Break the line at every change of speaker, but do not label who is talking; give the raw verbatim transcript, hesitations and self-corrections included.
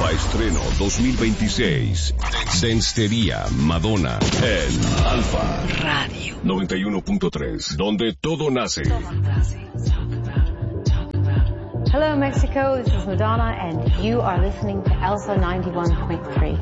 Nueva estreno dos mil veintiséis. Densitería Madonna en Alfa
Radio
noventa y uno punto tres, donde todo nace.
Hello Mexico, this is Madonna and you are listening to Alpha ninety-one point three.